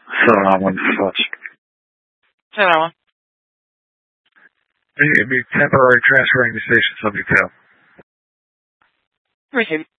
Salam on such. Salam. It'd be temporary transferring the station subject to. Receive.